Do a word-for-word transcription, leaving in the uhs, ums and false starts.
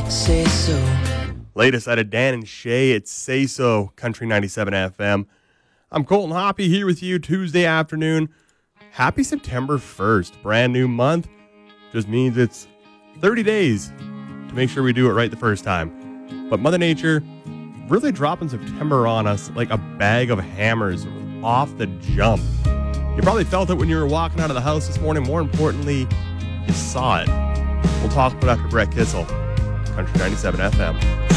Say so. Latest out of Dan and Shay, it's Say So, Country ninety-seven F M. I'm Colton Hoppy here with you Tuesday afternoon. Happy September first. Brand new month. Just means it's thirty days to make sure we do it right the first time. But Mother Nature really dropping September on us like a bag of hammers off the jump. You probably felt it when you were walking out of the house this morning. More importantly, you saw it. We'll talk about after Brett Kissel, Country ninety-seven F M.